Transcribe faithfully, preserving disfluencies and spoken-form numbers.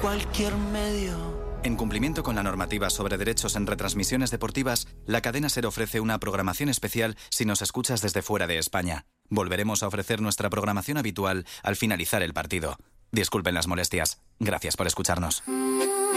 cualquier medio. En cumplimiento con la normativa sobre derechos en retransmisiones deportivas, la cadena SER ofrece una programación especial si nos escuchas desde fuera de España. Volveremos a ofrecer nuestra programación habitual al finalizar el partido. Disculpen las molestias. Gracias por escucharnos.